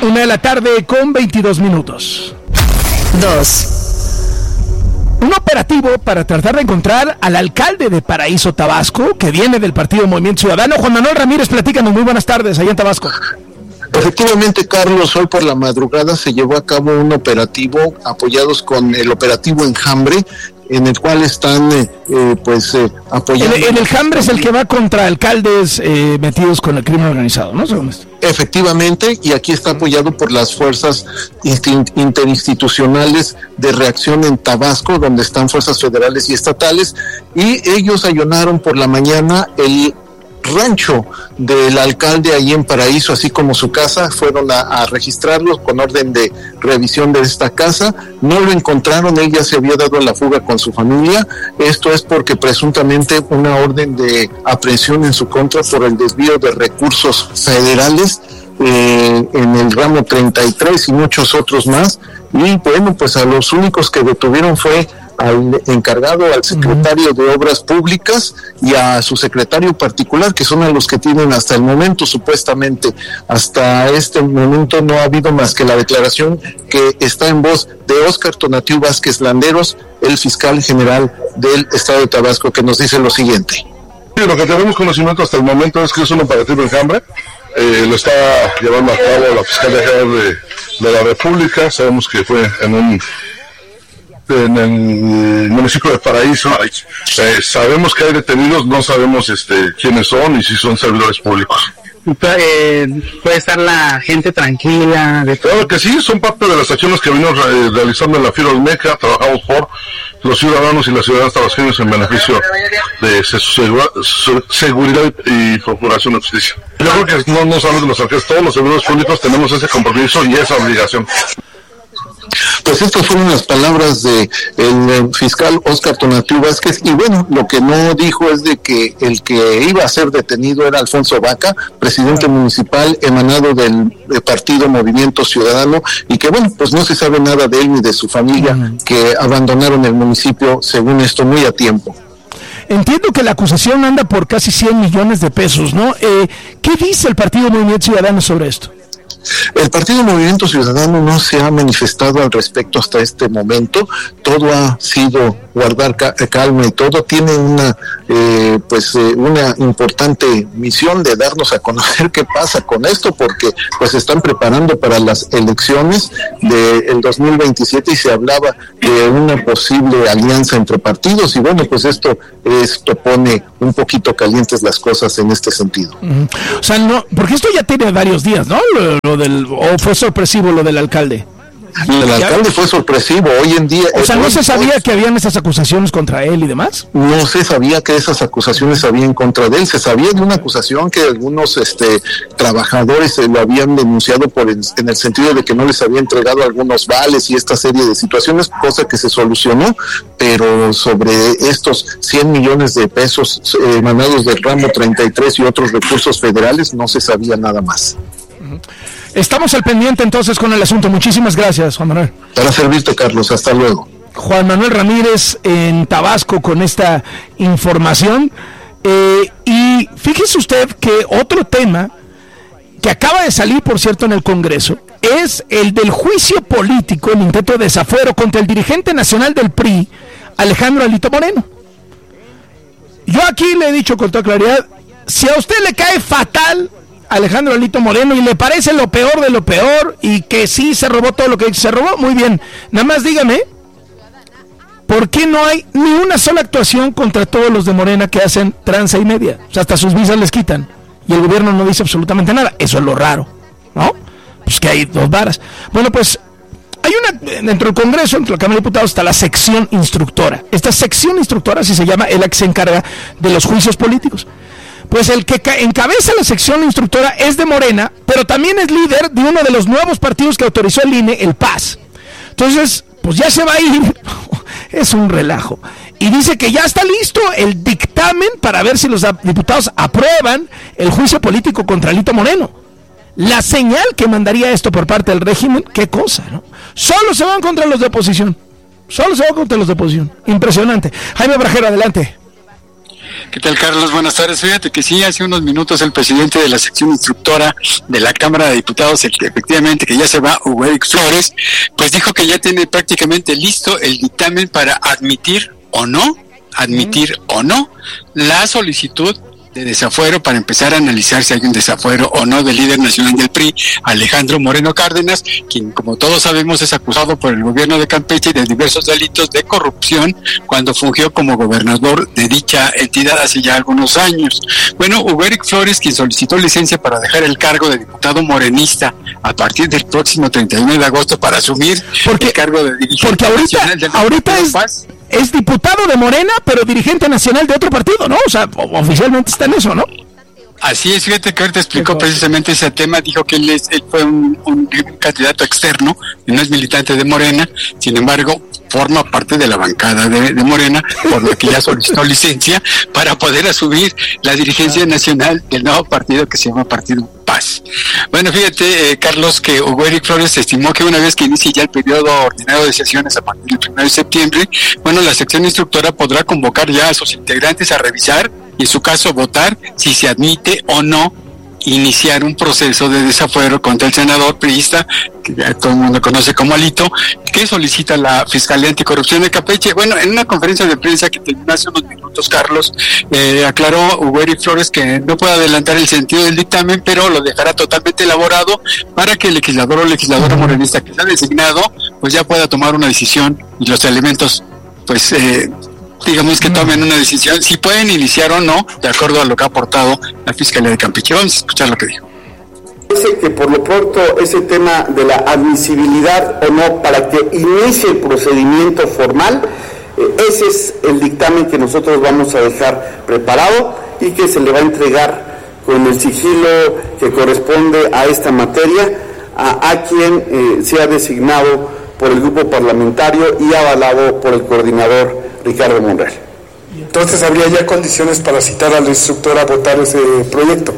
1:22 p.m. 2. Un operativo para tratar de encontrar al alcalde de Paraíso, Tabasco, que viene del Partido Movimiento Ciudadano. Juan Manuel Ramírez, platícanos, muy buenas tardes, allá en Tabasco. Efectivamente, Carlos, hoy por la madrugada se llevó a cabo un operativo apoyados con el operativo Enjambre, en el cual están apoyando. El Enjambre es el que va contra alcaldes metidos con el crimen organizado, ¿no? Efectivamente, y aquí está apoyado por las fuerzas interinstitucionales de reacción en Tabasco, donde están fuerzas federales y estatales, y ellos allanaron por la mañana el rancho del alcalde ahí en Paraíso, así como su casa. Fueron a registrarlo con orden de revisión de esta casa. No lo encontraron, él ya se había dado a la fuga con su familia. Esto es porque presuntamente una orden de aprehensión en su contra por el desvío de recursos federales en el ramo 33 y muchos otros más. Y bueno, pues a los únicos que detuvieron fue al encargado, al secretario de Obras Públicas y a su secretario particular, que son a los que tienen hasta el momento. Supuestamente hasta este momento no ha habido más que la declaración que está en voz de Óscar Tonatiu Vázquez Landeros, el fiscal general del estado de Tabasco, que nos dice lo siguiente. Lo que tenemos conocimiento hasta el momento es que es un operativo Enjambre. Lo está llevando a cabo la Fiscalía General de la República. Sabemos que fue en el municipio de Paraíso. Sabemos que hay detenidos, no sabemos quiénes son y si son servidores públicos. Puede estar la gente tranquila. Claro que sí, son parte de las acciones que venimos realizando en la FIRA Olmeca. Trabajamos por los ciudadanos y las ciudadanas tabasqueños en beneficio de su seguridad y procuración de justicia. Yo creo que no solamente los alcaldes, todos los servidores públicos tenemos ese compromiso y esa obligación. Pues estas fueron las palabras de el fiscal Óscar Tonatiu Vázquez, y bueno, lo que no dijo es de que el que iba a ser detenido era Alfonso Vaca, presidente municipal emanado del Partido Movimiento Ciudadano, y que bueno, pues no se sabe nada de él ni de su familia, que abandonaron el municipio, según esto, muy a tiempo. Entiendo que la acusación anda por casi 100 millones de pesos, ¿no? ¿Qué dice el Partido Movimiento Ciudadano sobre esto? El Partido Movimiento Ciudadano no se ha manifestado al respecto hasta este momento. Todo ha sido guardar calma y todo. Tiene una importante misión de darnos a conocer qué pasa con esto, porque pues se están preparando para las elecciones del 2027 y se hablaba de una posible alianza entre partidos, y bueno, pues esto pone un poquito calientes las cosas en este sentido. O sea, no, porque esto ya tiene varios días, ¿no? ¿O fue sorpresivo lo del alcalde? El alcalde fue sorpresivo hoy en día. O sea, ¿no se sabía que habían esas acusaciones contra él y demás? No se sabía que esas acusaciones habían en contra de él. Se sabía de una acusación que algunos trabajadores lo habían denunciado en el sentido de que no les había entregado algunos vales y esta serie de situaciones, cosa que se solucionó, pero sobre estos 100 millones de pesos emanados del ramo 33 y otros recursos federales no se sabía nada más. Estamos al pendiente entonces con el asunto. Muchísimas gracias, Juan Manuel. Para servirte, Carlos. Hasta luego. Juan Manuel Ramírez en Tabasco con esta información. Y fíjese usted que otro tema que acaba de salir, por cierto, en el Congreso, es el del juicio político, el intento de desafuero contra el dirigente nacional del PRI, Alejandro Alito Moreno. Yo aquí le he dicho con toda claridad, si a usted le cae fatal Alejandro Alito Moreno y le parece lo peor de lo peor y que sí se robó todo lo que se robó, muy bien, nada más dígame ¿por qué no hay ni una sola actuación contra todos los de Morena que hacen tranza y media? O sea, hasta sus visas les quitan y el gobierno no dice absolutamente nada. Eso es lo raro, ¿no? Pues que hay dos varas. Bueno, pues hay dentro del Congreso, dentro de la Cámara de Diputados, está la sección instructora. Esta sección instructora, así se llama, es la que se encarga de los juicios políticos. Pues el que encabeza la sección instructora es de Morena, pero también es líder de uno de los nuevos partidos que autorizó el INE, el PAS. Entonces, pues ya se va a ir. Es un relajo. Y dice que ya está listo el dictamen para ver si los diputados aprueban el juicio político contra Alito Moreno. La señal que mandaría esto por parte del régimen, qué cosa, ¿no? Solo se van contra los de oposición. Impresionante. Jaime Brajero, adelante. ¿Qué tal, Carlos? Buenas tardes. Fíjate que sí, hace unos minutos el presidente de la sección instructora de la Cámara de Diputados, el que efectivamente que ya se va, Hugo Eric Flores, pues dijo que ya tiene prácticamente listo el dictamen para admitir o no la solicitud de desafuero para empezar a analizar si hay un desafuero o no del líder nacional del PRI, Alejandro Moreno Cárdenas, quien, como todos sabemos, es acusado por el gobierno de Campeche de diversos delitos de corrupción cuando fungió como gobernador de dicha entidad hace ya algunos años. Bueno, Hugo Eric Flores, quien solicitó licencia para dejar el cargo de diputado morenista a partir del próximo 31 de agosto para asumir el cargo de dirigente nacional del ahorita es diputado de Morena, pero dirigente nacional de otro partido, ¿no? O sea, oficialmente está en eso, ¿no? Así es, fíjate que ahorita explicó precisamente ese tema, dijo que él fue un candidato externo, y no es militante de Morena, sin embargo, forma parte de la bancada de Morena, por lo que ya solicitó licencia para poder asumir la dirigencia nacional del nuevo partido que se llama Partido Paz. Bueno, fíjate, Carlos, que Hugo Eric Flores estimó que una vez que inicie ya el periodo ordinario de sesiones a partir del 1 de septiembre, bueno, la sección instructora podrá convocar ya a sus integrantes a revisar y en su caso votar si se admite o no iniciar un proceso de desafuero contra el senador priista, que ya todo el mundo conoce como Alito, que solicita la Fiscalía Anticorrupción de Campeche. Bueno, en una conferencia de prensa que terminó hace unos minutos, Carlos, aclaró Hugo Eric Flores que no puede adelantar el sentido del dictamen, pero lo dejará totalmente elaborado para que el legislador o legisladora morenista que sea designado, pues ya pueda tomar una decisión y los elementos, pues, digamos que tomen una decisión si pueden iniciar o no, de acuerdo a lo que ha aportado la Fiscalía de Campeche. Vamos a escuchar lo que dijo. Parece que por lo pronto ese tema de la admisibilidad o no para que inicie el procedimiento formal, ese es el dictamen que nosotros vamos a dejar preparado y que se le va a entregar con el sigilo que corresponde a esta materia a quien sea designado por el grupo parlamentario y avalado por el coordinador Ricardo Monreal. Entonces, ¿habría ya condiciones para citar a la instructora a votar ese proyecto?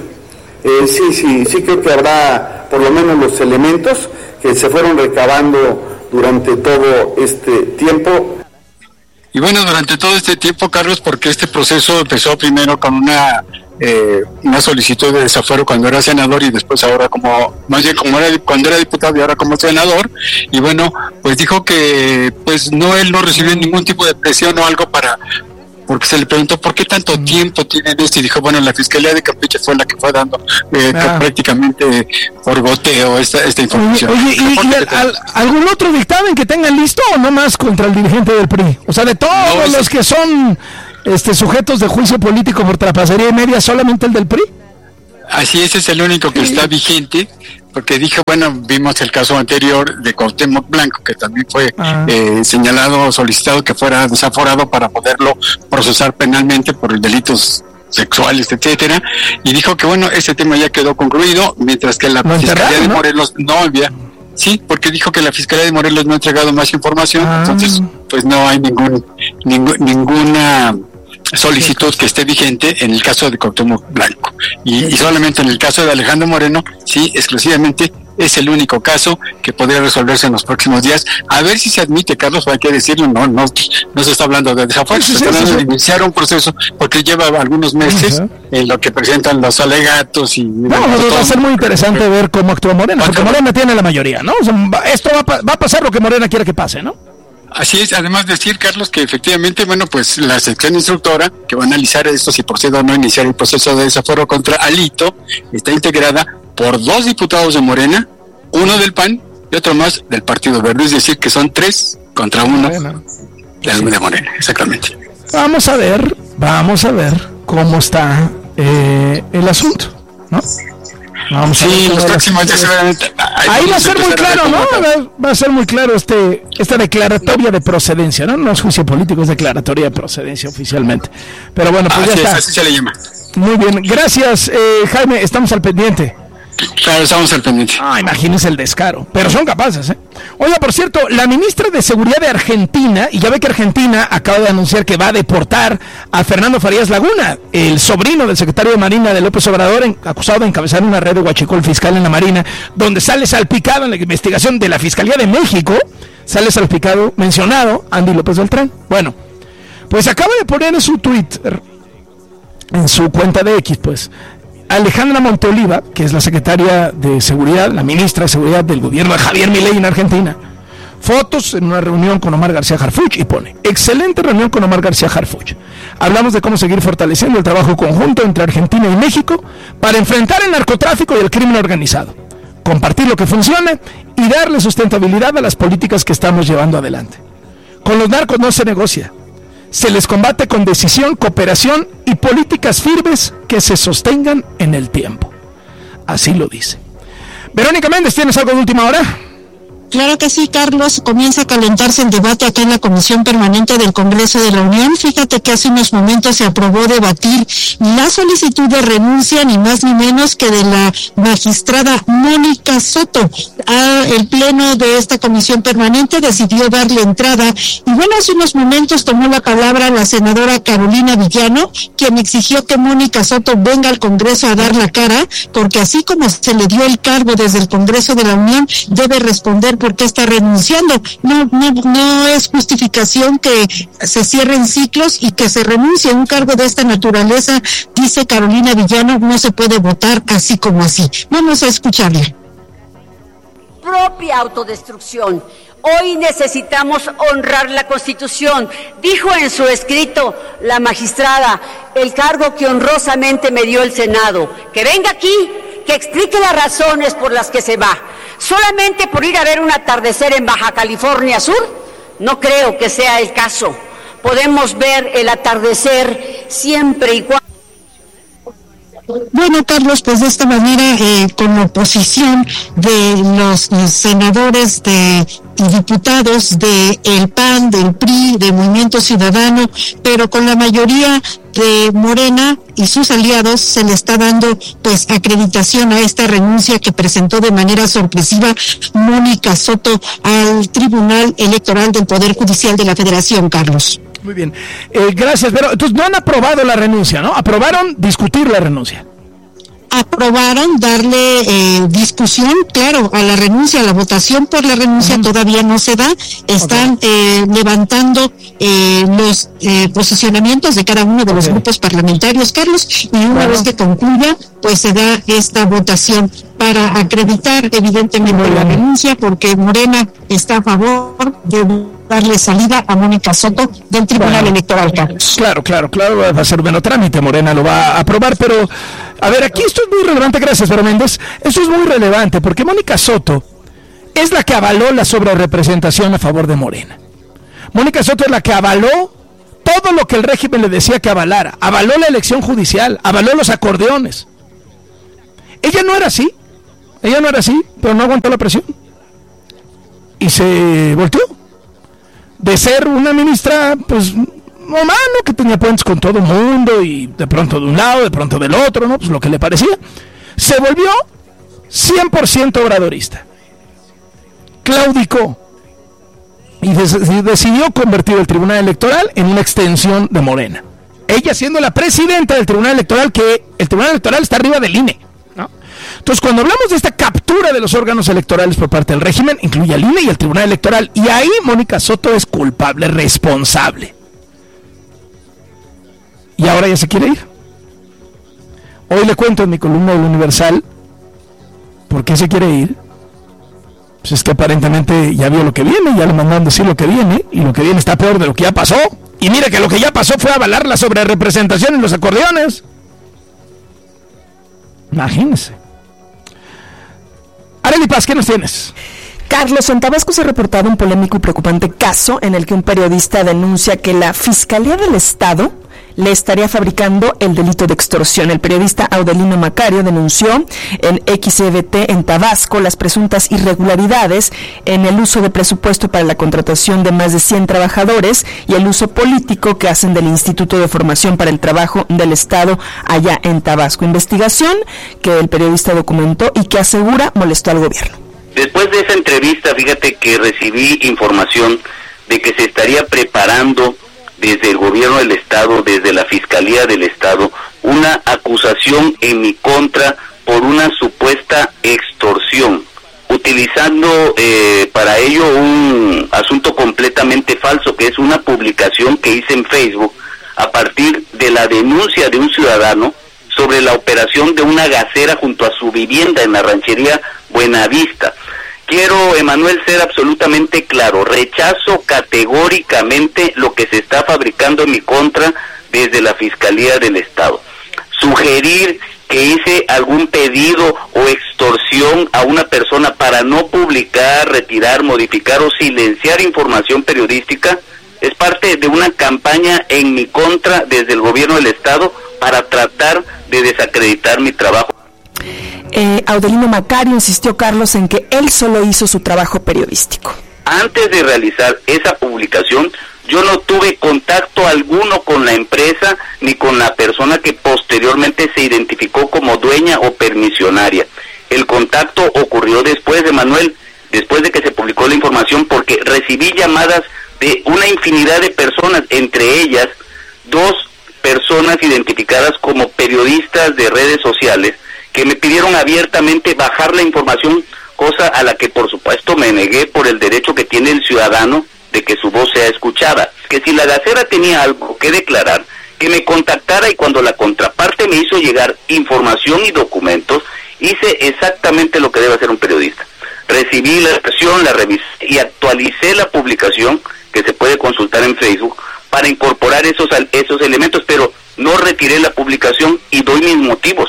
Sí, creo que habrá por lo menos los elementos que se fueron recabando durante todo este tiempo. Y bueno, durante todo este tiempo, Carlos, porque este proceso empezó primero con una solicitud de desafuero cuando era senador y después ahora cuando era diputado y ahora como senador, y bueno, pues dijo que pues él no recibió ningún tipo de presión o algo porque se le preguntó por qué tanto tiempo tienen esto y dijo, bueno, la Fiscalía de Campeche fue la que fue dando prácticamente por goteo esta información. Oye, ¿y algún otro dictamen que tengan listo o no más contra el dirigente del PRI? O sea, de todos los que son sujetos de juicio político por trapacería y media, ¿solamente el del PRI? Así es el único que está vigente, porque dije, bueno, vimos el caso anterior de Cuauhtémoc Blanco, que también fue señalado, solicitado que fuera desaforado para poderlo procesar penalmente por delitos sexuales, etcétera, y dijo que bueno, ese tema ya quedó concluido, mientras que la Fiscalía de Morelos no envía. Sí, porque dijo que la Fiscalía de Morelos no ha entregado más información, entonces pues no hay ninguna solicitud que esté vigente en el caso de Cuauhtémoc Blanco. Y solamente en el caso de Alejandro Moreno, sí, exclusivamente es el único caso que podría resolverse en los próximos días. A ver si se admite, Carlos, hay que decirlo, no se está hablando de desafuero, se está hablando de iniciar un proceso, porque lleva algunos meses en lo que presentan los alegatos y... va a ser muy interesante ver cómo actúa Morena, porque Morena tiene la mayoría, ¿no? O sea, esto va a pasar lo que Morena quiere que pase, ¿no? Así es, además decir, Carlos, que efectivamente, bueno, pues la sección instructora que va a analizar esto, si procede o no iniciar el proceso de desafuero contra Alito, está integrada por 2 diputados de Morena, 1 del PAN y otro más del Partido Verde, es decir, que son 3 contra 1 de Morena, exactamente. Vamos a ver cómo está el asunto, ¿no? Los próximos días seguramente. Ahí va a ser muy claro, ¿no? Va a ser muy claro esta declaratoria de procedencia, ¿no? No es juicio político, es declaratoria de procedencia oficialmente. Pero bueno, pues ya está. Así se le llama. Muy bien, gracias, Jaime, estamos al pendiente. Claro, estamos al pendiente. Imagínense el descaro, pero son capaces, ¿eh? Oiga, por cierto, la ministra de Seguridad de Argentina, y ya ve que Argentina acaba de anunciar que va a deportar a Fernando Farías Laguna, el sobrino del secretario de Marina de López Obrador, acusado de encabezar una red de huachicol fiscal en la Marina, donde sale salpicado en la investigación de la Fiscalía de México, sale salpicado, mencionado, Andy López Beltrán. Bueno, pues acaba de poner en su Twitter en su cuenta de X, pues, Alejandra Monteoliva, que es la secretaria de Seguridad, la ministra de Seguridad del gobierno de Javier Milei en Argentina, fotos en una reunión con Omar García Harfuch y pone, excelente reunión con Omar García Harfuch. Hablamos de cómo seguir fortaleciendo el trabajo conjunto entre Argentina y México para enfrentar el narcotráfico y el crimen organizado, compartir lo que funciona y darle sustentabilidad a las políticas que estamos llevando adelante. Con los narcos no se negocia, se les combate con decisión, cooperación y políticas firmes que se sostengan en el tiempo. Así lo dice. Verónica Méndez, ¿tienes algo de última hora? Claro que sí, Carlos. Comienza a calentarse el debate acá en la Comisión Permanente del Congreso de la Unión. Fíjate que hace unos momentos se aprobó debatir la solicitud de renuncia, ni más ni menos que de la magistrada Mónica Soto. El pleno de esta Comisión Permanente decidió darle entrada. Y bueno, hace unos momentos tomó la palabra la senadora Carolina Villano, quien exigió que Mónica Soto venga al Congreso a dar la cara, porque así como se le dio el cargo desde el Congreso de la Unión, debe responder por qué está renunciando. No es justificación que se cierren ciclos y que se renuncie a un cargo de esta naturaleza, dice Carolina Villano, no se puede votar así como así. Vamos a escucharla. Propia autodestrucción. Hoy necesitamos honrar la Constitución. Dijo en su escrito la magistrada, el cargo que honrosamente me dio el Senado. Que venga aquí, que explique las razones por las que se va. ¿Solamente por ir a ver un atardecer en Baja California Sur? No creo que sea el caso. Podemos ver el atardecer siempre y cuando... Bueno, Carlos, pues de esta manera, con la oposición de los senadores y diputados de el PAN, del PRI, del Movimiento Ciudadano, pero con la mayoría de Morena y sus aliados, se le está dando pues acreditación a esta renuncia que presentó de manera sorpresiva Mónica Soto al Tribunal Electoral del Poder Judicial de la Federación, Carlos. Muy bien, gracias, pero entonces no han aprobado la renuncia, ¿no? Aprobaron discutir la renuncia. Aprobaron darle discusión, claro, a la renuncia, a la votación por la renuncia todavía no se da. Están levantando los posicionamientos de cada uno de los grupos parlamentarios, Carlos, y una vez que concluya, pues se da esta votación para acreditar evidentemente la renuncia, porque Morena está a favor de darle salida a Mónica Soto del Tribunal Electoral, Carlos. Claro, va a ser bueno trámite, Morena lo va a aprobar, pero a ver, aquí esto es muy relevante, gracias, Vero Méndez, esto es muy relevante, porque Mónica Soto es la que avaló la sobrerepresentación a favor de Morena. Mónica Soto es la que avaló todo lo que el régimen le decía que avalara, avaló la elección judicial, avaló los acordeones. Ella no era así, pero no aguantó la presión y se volteó de ser una ministra, pues, humano, que tenía puentes con todo el mundo y de pronto de un lado, de pronto del otro, ¿no? Pues lo que le parecía. Se volvió 100% obradorista. Claudicó y decidió convertir el Tribunal Electoral en una extensión de Morena. Ella siendo la presidenta del Tribunal Electoral, que el Tribunal Electoral está arriba del INE, ¿no? Entonces, cuando hablamos de esta captura de los órganos electorales por parte del régimen, incluye al INE y al Tribunal Electoral, y ahí Mónica Soto es culpable, responsable. Y ahora ya se quiere ir. Hoy le cuento en mi columna del Universal por qué se quiere ir. Pues es que aparentemente ya vio lo que viene, ya le mandaron decir lo que viene, y lo que viene está peor de lo que ya pasó. Y mira que lo que ya pasó fue avalar la sobrerepresentación en los acordeones. Imagínense. Arely Paz, ¿qué nos tienes? Carlos, en Tabasco se ha reportado un polémico y preocupante caso en el que un periodista denuncia que la Fiscalía del Estado le estaría fabricando el delito de extorsión. El periodista Audelino Macario denunció en XEVT en Tabasco las presuntas irregularidades en el uso de presupuesto para la contratación de más de 100 trabajadores y el uso político que hacen del Instituto de Formación para el Trabajo del Estado allá en Tabasco. Investigación que el periodista documentó y que asegura molestó al gobierno. Después de esa entrevista, fíjate que recibí información de que se estaría preparando desde el gobierno del Estado, desde la Fiscalía del Estado, una acusación en mi contra por una supuesta extorsión, utilizando para ello un asunto completamente falso, que es una publicación que hice en Facebook, a partir de la denuncia de un ciudadano sobre la operación de una gasera junto a su vivienda en la ranchería Buenavista. Quiero, Emanuel, ser absolutamente claro. Rechazo categóricamente lo que se está fabricando en mi contra desde la Fiscalía del Estado. Sugerir que hice algún pedido o extorsión a una persona para no publicar, retirar, modificar o silenciar información periodística es parte de una campaña en mi contra desde el gobierno del Estado para tratar de desacreditar mi trabajo. Audelino Macario insistió, Carlos, en que él solo hizo su trabajo periodístico. Antes de realizar esa publicación, yo no tuve contacto alguno con la empresa ni con la persona que posteriormente se identificó como dueña o permisionaria. El contacto ocurrió después de Manuel, después de que se publicó la información, porque recibí llamadas de una infinidad de personas, entre ellas 2 personas identificadas como periodistas de redes sociales, que me pidieron abiertamente bajar la información, cosa a la que por supuesto me negué por el derecho que tiene el ciudadano de que su voz sea escuchada. Que si la gasera tenía algo que declarar, que me contactara, y cuando la contraparte me hizo llegar información y documentos, hice exactamente lo que debe hacer un periodista. Recibí la versión, la revisé y actualicé la publicación que se puede consultar en Facebook para incorporar esos elementos, pero no retiré la publicación y doy mis motivos.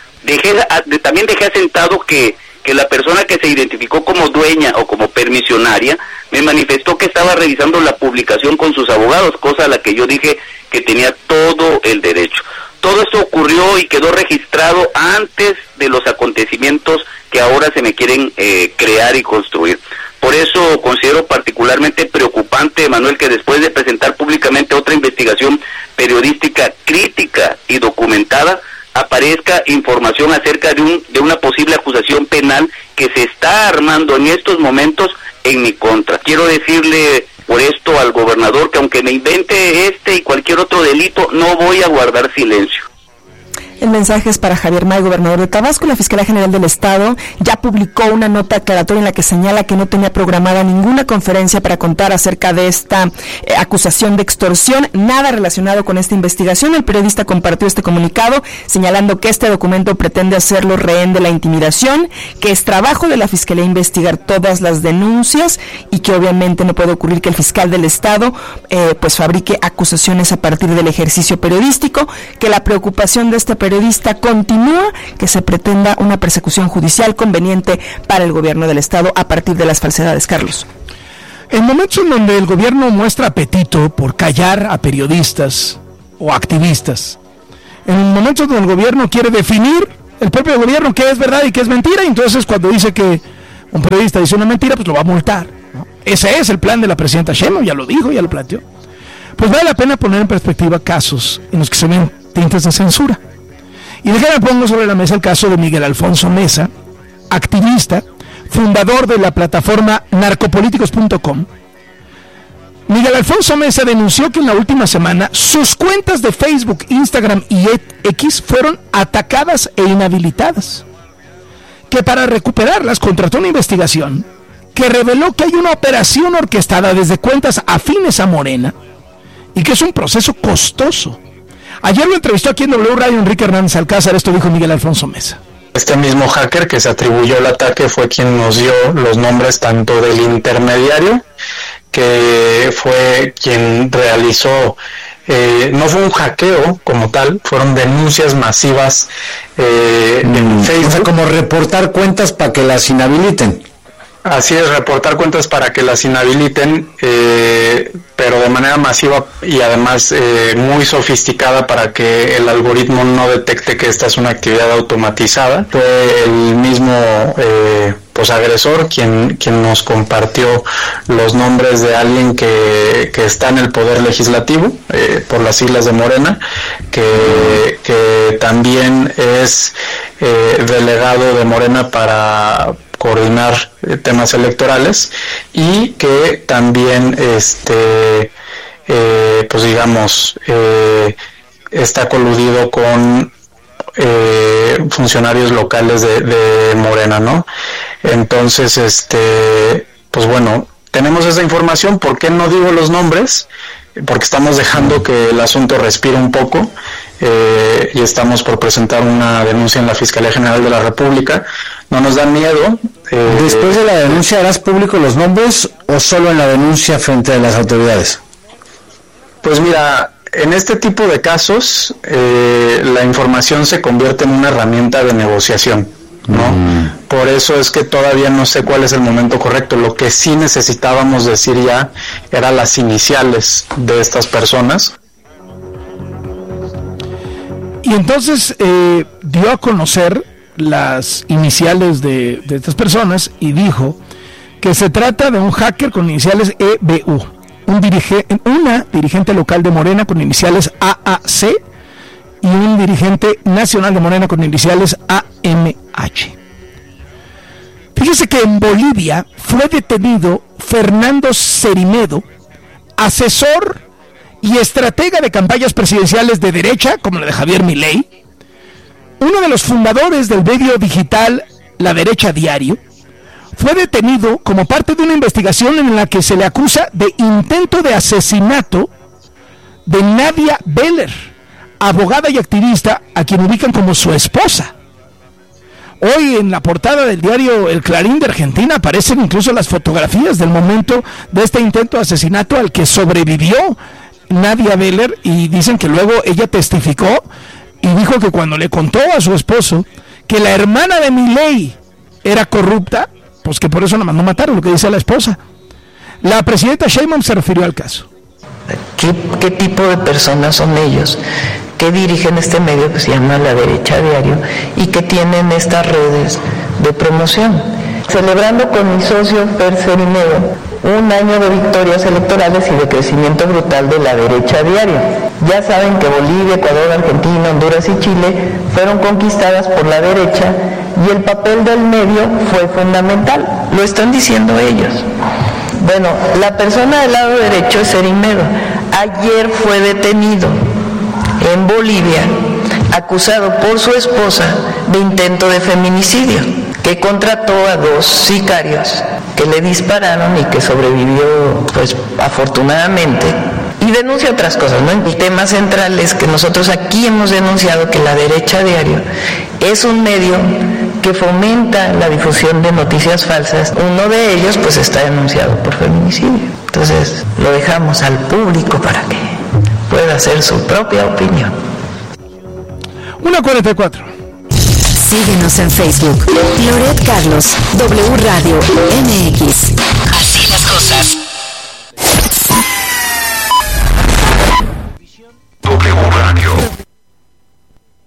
También dejé asentado que la persona que se identificó como dueña o como permisionaria me manifestó que estaba revisando la publicación con sus abogados, cosa a la que yo dije que tenía todo el derecho. Todo esto ocurrió y quedó registrado antes de los acontecimientos que ahora se me quieren crear y construir. Por eso considero particularmente preocupante, Manuel, que después de presentar públicamente otra investigación periodística crítica y documentada, aparezca información acerca de una posible acusación penal que se está armando en estos momentos en mi contra. Quiero decirle por esto al gobernador que aunque me invente este y cualquier otro delito, no voy a guardar silencio. El mensaje es para Javier May, gobernador de Tabasco. La Fiscalía General del Estado ya publicó una nota aclaratoria en la que señala que no tenía programada ninguna conferencia para contar acerca de esta acusación de extorsión, nada relacionado con esta investigación. El periodista compartió este comunicado señalando que este documento pretende hacerlo rehén de la intimidación, que es trabajo de la Fiscalía investigar todas las denuncias y que obviamente no puede ocurrir que el fiscal del Estado pues fabrique acusaciones a partir del ejercicio periodístico, que la preocupación de este periodista continúa, que se pretenda una persecución judicial conveniente para el gobierno del Estado a partir de las falsedades. Carlos. En momentos en donde el gobierno muestra apetito por callar a periodistas o activistas, en momentos donde el gobierno quiere definir, el propio gobierno, qué es verdad y qué es mentira, entonces cuando dice que un periodista dice una mentira, pues lo va a multar, ¿no? Ese es el plan de la presidenta Sheinbaum, ya lo dijo, ya lo planteó. Pues vale la pena poner en perspectiva casos en los que se ven tintes de censura. Y déjame pongo sobre la mesa el caso de Miguel Alfonso Mesa, activista, fundador de la plataforma narcopolíticos.com. Miguel Alfonso Mesa denunció que en la última semana sus cuentas de Facebook, Instagram y X fueron atacadas e inhabilitadas. Que para recuperarlas contrató una investigación que reveló que hay una operación orquestada desde cuentas afines a Morena y que es un proceso costoso. Ayer lo entrevistó aquí en W Radio Enrique Hernández Alcázar, esto dijo Miguel Alfonso Mesa. Este mismo hacker que se atribuyó el ataque fue quien nos dio los nombres tanto del intermediario, que fue quien realizó, no fue un hackeo como tal, fueron denuncias masivas en Facebook. O sea, como reportar cuentas para que las inhabiliten. Así es, reportar cuentas para que las inhabiliten, pero de manera masiva y además muy sofisticada para que el algoritmo no detecte que esta es una actividad automatizada. Fue el mismo pues agresor quien nos compartió los nombres de alguien que está en el poder legislativo, por las siglas de Morena, que también es delegado de Morena para coordinar temas electorales y que también pues digamos está coludido con funcionarios locales de Morena, ¿no? Entonces pues bueno, tenemos esa información. ¿Por qué no digo los nombres? porque estamos dejando que el asunto respire un poco, y estamos por presentar una denuncia en la Fiscalía General de la República. No nos da miedo. ¿Después de la denuncia harás público los nombres o solo en la denuncia frente a las autoridades? Pues mira, en este tipo de casos la información se convierte en una herramienta de negociación, ¿no? Por eso es que todavía no sé cuál es el momento correcto. Lo que sí necesitábamos decir ya eran las iniciales de estas personas. Y entonces dio a conocer las iniciales de estas personas y dijo que se trata de un hacker con iniciales EBU, una dirigente local de Morena con iniciales AAC y un dirigente nacional de Morena con iniciales AMH. Fíjese que en Bolivia fue detenido Fernando Cerimedo, asesor y estratega de campañas presidenciales de derecha, como la de Javier Milei, uno de los fundadores del medio digital La Derecha Diario. Fue detenido como parte de una investigación en la que se le acusa de intento de asesinato de Nadia Beller, abogada y activista a quien ubican como su esposa. Hoy en la portada del diario El Clarín de Argentina aparecen incluso las fotografías del momento de este intento de asesinato al que sobrevivió Nadia Beller, y dicen que luego ella testificó y dijo que cuando le contó a su esposo que la hermana de Milei era corrupta, pues que por eso la mandó matar, lo que dice la esposa. La presidenta Sheinbaum se refirió al caso. ¿Qué tipo de personas son ellos que dirigen este medio que se llama La Derecha Diario y que tienen estas redes de promoción? Celebrando con mi socio Fer Cerimedo un año de victorias electorales y de crecimiento brutal de La Derecha Diario. Ya saben que Bolivia, Ecuador, Argentina, Honduras y Chile fueron conquistadas por la derecha y el papel del medio fue fundamental. Lo están diciendo ellos. Bueno, la persona del lado derecho es Cerimedo. Ayer fue detenido en Bolivia, acusado por su esposa de intento de feminicidio, que contrató a 2 sicarios que le dispararon y que sobrevivió, pues afortunadamente, y denuncia otras cosas, ¿no? El tema central es que nosotros aquí hemos denunciado que La Derecha Diario es un medio que fomenta la difusión de noticias falsas. Uno de ellos pues está denunciado por feminicidio. Entonces lo dejamos al público para que pueda hacer su propia opinión. 1:44. Síguenos en Facebook. Loret Carlos, W Radio MX. Así las cosas. W Radio.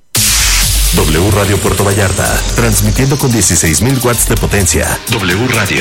W Radio Puerto Vallarta, transmitiendo con 16,000 watts de potencia. W Radio.